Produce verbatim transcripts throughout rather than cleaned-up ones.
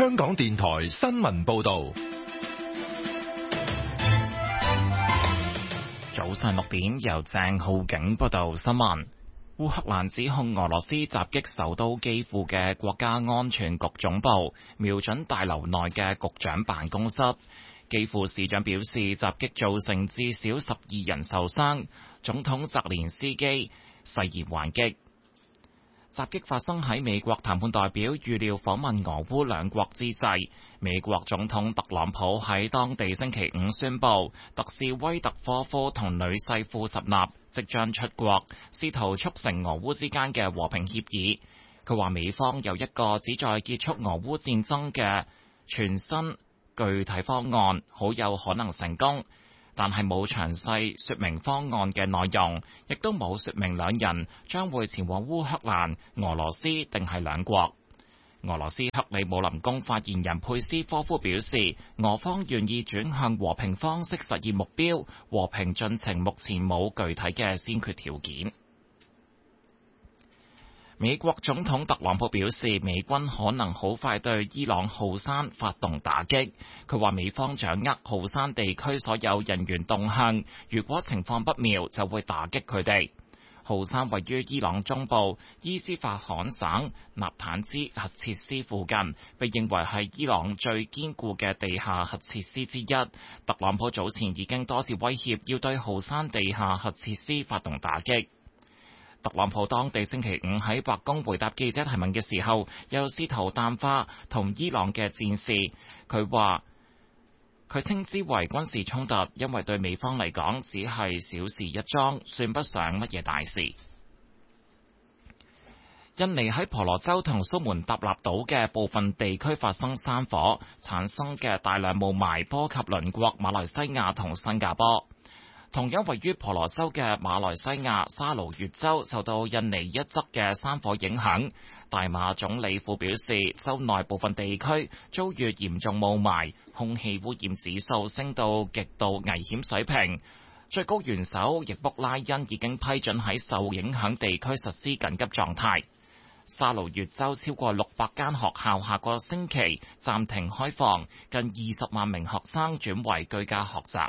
香港電台新聞報道。 早上六點，由鄭浩景報道新聞。烏克蘭指控俄羅斯襲擊首都基輔嘅國家安全局總部，瞄準大樓內嘅局長辦公室。基輔市長表示，襲擊造成至少十二人受傷。總統澤連斯基誓言還擊。襲擊發生喺美國談判代表預料訪問俄烏兩國之際。美國總統特朗普喺當地星期五宣布，特使威特科夫同女婿庫什納即將出國，試圖促成俄烏之間嘅和平協議。佢話美方有一個旨在結束俄烏戰爭嘅全新具體方案，好有可能成功。但係冇詳細說明方案嘅內容，亦都冇說明兩人將會前往烏克蘭、俄羅斯定係兩國。俄羅斯克里姆林宮發言人佩斯科夫表示，俄方願意轉向和平方式實現目標，和平進程目前冇具體嘅先決條件。美國總統特朗普表示，美軍可能好快對伊朗浩山發動打擊。佢話美方掌握浩山地區所有人員動向，如果情況不妙，就會打擊佢哋。浩山位於伊朗中部伊斯法罕省納坦茲核設施附近，被認為係伊朗最堅固嘅地下核設施之一。特朗普早前已經多次威脅要對浩山地下核設施發動打擊。特朗普當地星期五喺白宮回答記者提問嘅時候，又試圖淡化同伊朗嘅戰事。佢話佢稱之為軍事衝突，因為對美方嚟講只係小事一樁，算不上乜嘢大事。印尼喺婆羅洲同蘇門答臘島嘅部分地區發生山火，產生嘅大量霧霾波及鄰國馬來西亞同新加坡。同樣位於婆羅洲嘅馬來西亞沙勞越州受到印尼一側嘅山火影響，大馬總理府表示，州內部分地區遭遇嚴重霧霾，空氣污染指數升到極度危險水平。最高元首易卜拉恩已經批准喺受影響地區實施緊急狀態。沙勞越州超過六百間學校下個星期暫停開放，近二十萬名學生轉為居家學習。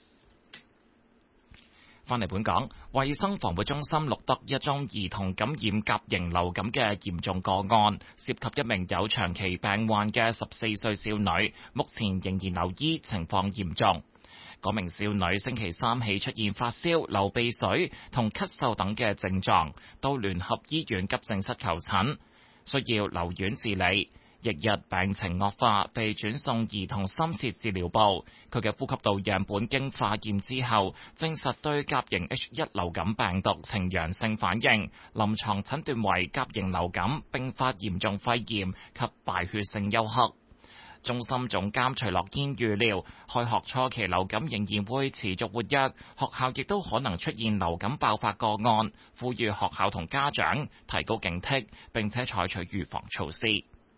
返嚟本港，衛生防護中心錄得一宗兒童感染甲型流感嘅嚴重個案，涉及一名有長期病患嘅十四歲少女，目前仍然留醫，情況嚴重。嗰名少女星期三起出現發燒、流鼻水同咳嗽等嘅症狀，到聯合醫院急症室求診，需要留院治理。翌日病情惡化，被轉送兒童深切治療部。佢嘅呼吸道樣本經化驗之後，證實對甲型 H 一 流感病毒呈陽性反應，臨床診斷為甲型流感併發嚴重肺炎及敗血性休克。中心總監徐樂堅預料，開學初期流感仍然會持續活躍，學校亦都可能出現流感爆發個案，呼籲學校同家長提高警惕，並且採取預防措施。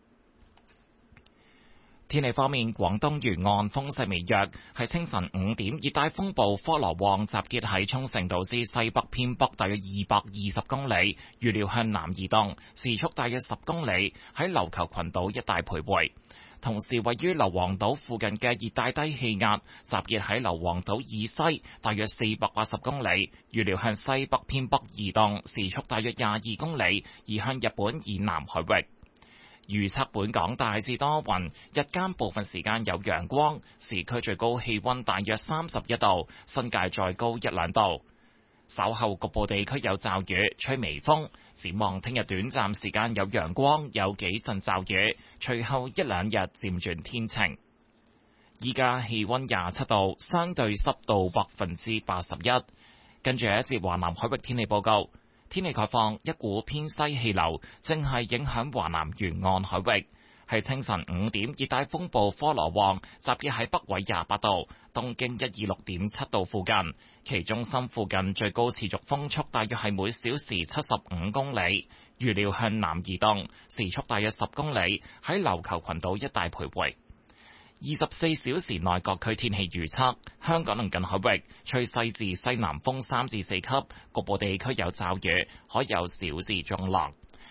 天氣方面，廣東沿岸風勢微弱，喺清晨五點，熱帶風暴科羅旺集結喺沖繩島之西北偏北大約二百二十公里，預料向南移動，時速大約十公里，喺琉球群島一帶徘徊。同時，位於硫磺島附近嘅熱帶低氣壓集結喺硫磺島以西大約四百八十公里，預料向西北偏北移動，時速大約廿二公里，移向日本以南海域。預測本港大致多雲，日間部分時間有陽光，市區最高氣溫大約三十一度，新界再高一兩度。稍後局部地區有驟雨，吹微風。展望聽日短暫時間有陽光，有幾陣驟雨，隨後一兩日漸轉天晴。依家氣溫廿七度，相對濕度百分之八十一。跟住一節華南海域天氣報告。天氣概況，一股偏西氣流正係影響華南沿岸海域。係清晨五點，熱帶風暴科羅旺集結喺北緯廿八度、東經一二六點七度附近，其中心附近最高持續風速大約係每小時七十五公里，預料向南移動，時速大約十公里，喺琉球群島一帶徘徊。二十四小時內各區天氣預測：香港鄰近海域吹西至西南風三至四級，局部地區有驟雨，可有小至中浪。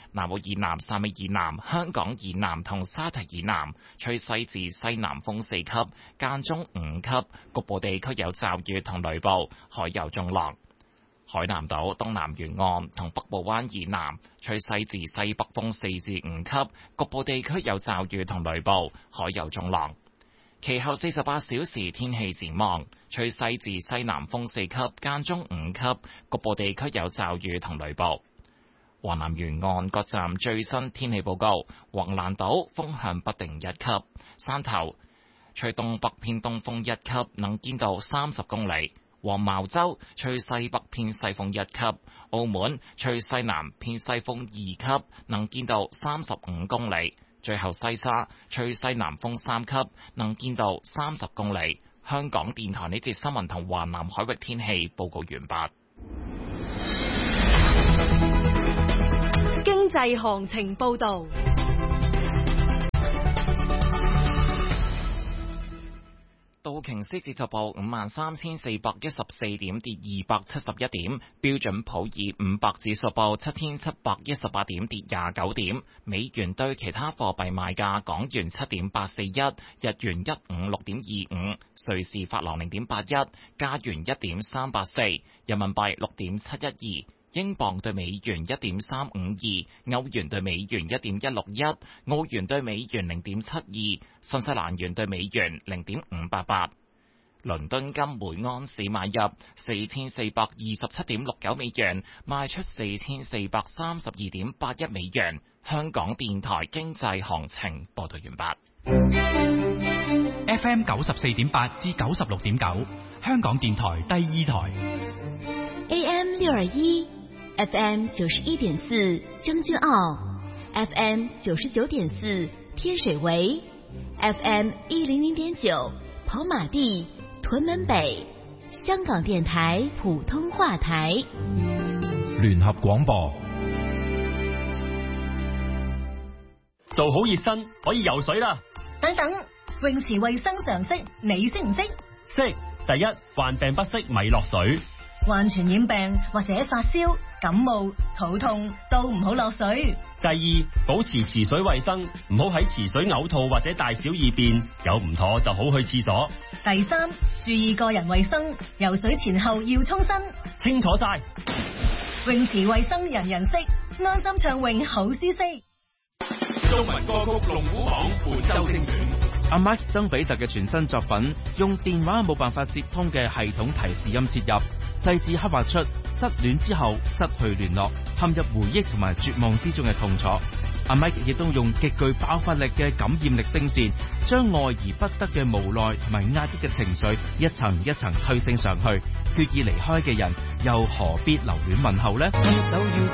南澳以南、汕尾以南、香港以南同沙堤以南，吹西至西南風四級，間中五級，局部地區有驟雨同雷暴，海有中浪。海南島東南沿岸同北部灣以南，吹西至西北風四至五級，局部地區有驟雨同雷暴，海有中浪。其後四十八小時天氣展望，吹西至西南風四級，間中五級，局部地區有驟雨同雷暴。華南沿岸各站最新天氣報告：橫瀾島風向不定一級，山頭吹東北偏東風一級，能見度三十公里；黃茅洲吹西北偏西風一級，澳門吹西南偏西風二級，能見度三十五公里。最後西沙吹西南風三級，能見度三十公里。香港電台呢節新聞同華南海域天氣報告完畢。 經濟行情報道。 道瓊斯指數報五萬三千四百一十四點，跌二百七十一點。標準普爾五百指數報七千七百一十八點，跌廿九點。美元對其他貨幣賣價：港元七點八四一，日元一五六點二五，瑞士法郎零點八一，加元一點三八四，人民幣六點七一二。英鎊對美元一點三五二，歐元對美元一點一六一，澳元對美元零點七二，新西蘭元對美元零點五八八。倫敦金每安士買入四千四百二十七點六九美元，賣出四千四百三十二點八一美元。香港電台經濟行情報道完畢。 F M 九十四點八至九十六點九，香港電台第二台。 A M 六二一。F M 九十一點四將軍澳 ，F M 九十九點四天水圍 ，F M 一零零點九跑馬地、屯門北，香港電台普通話台。 聯合廣播。 做好熱身可以游水啦。 等等，泳池衛生常識你識唔識？ 識。第一，患病不適咪落水。 患傳染病或者發燒、感冒、肚痛都唔好落水。 第二，保持池水衛生，唔好喺池水嘔吐或者大小二便，有唔妥就好去廁所。 第三，注意個人衛生，游水前後要沖身。 清楚晒。 泳池衛生人人識，安心暢泳好舒適。 中文歌曲龍虎榜本周精選。 阿 Mike 曾比特嘅全新作品，用電話冇辦法接通嘅系統提示音切入，細緻刻畫出失戀之後失去聯絡、陷入回憶同埋絕望之中嘅痛楚。阿 Mike 亦都用極具爆發力嘅感染力聲線，將愛而不得嘅無奈同埋壓抑嘅情緒一層一層推升上去。決意離開嘅人，又何必留戀問候呢？分手要